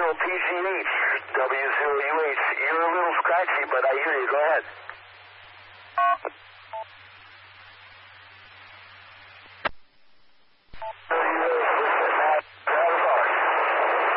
PCH, W0UH. You're a little scratchy, but I hear you. Go ahead.